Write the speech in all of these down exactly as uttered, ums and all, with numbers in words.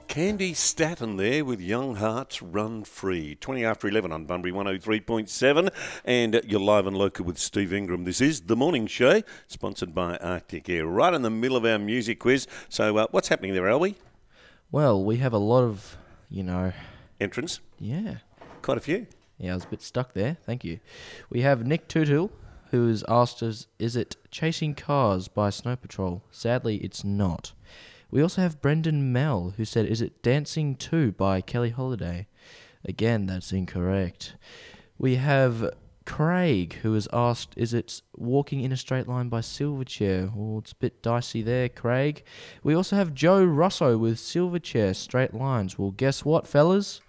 Candy Staton there with Young Hearts Run Free. twenty after eleven on Bunbury one oh three point seven. And you're live and local with Steve Ingram. This is The Morning Show, sponsored by Arctic Air. Right in the middle of our music quiz. So uh, what's happening there, Albie? Well, we have a lot of, you know... Entrants? Yeah. Quite a few. Yeah, I was a bit stuck there. Thank you. We have Nick Tootle, who has asked us, is it Chasing Cars by Snow Patrol? Sadly, it's not. We also have Brendan Mell, who said, is it Dancing two by Kelly Holiday? Again, that's incorrect. We have Craig, who has asked, is it Walking in a Straight Line by Silverchair? Oh, it's a bit dicey there, Craig. We also have Joe Russo with Silverchair, Straight Lines. Well, guess what, fellas?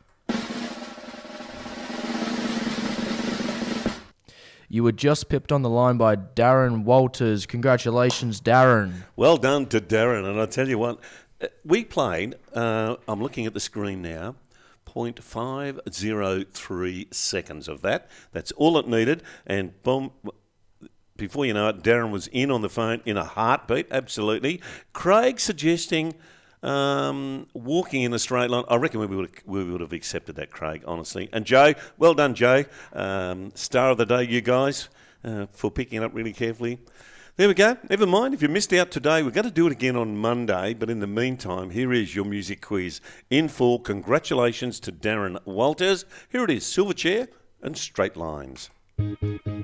You were just pipped on the line by Darren Walters. Congratulations, Darren. Well done to Darren. And I tell you what, we played, uh, I'm looking at the screen now, zero point five zero three seconds of that. That's all it needed. And boom, before you know it, Darren was in on the phone in a heartbeat, absolutely. Craig suggesting... Um, walking in a straight line. I reckon we would we would have accepted that, Craig, honestly. And Joe, well done, Joe. Um, star of the day, you guys, uh, for picking it up really carefully. There we go. Never mind. If you missed out today, we're going to do it again on Monday. But in the meantime, here is your music quiz. In full, congratulations to Darren Walters. Here it is, Silverchair and Straight Lines.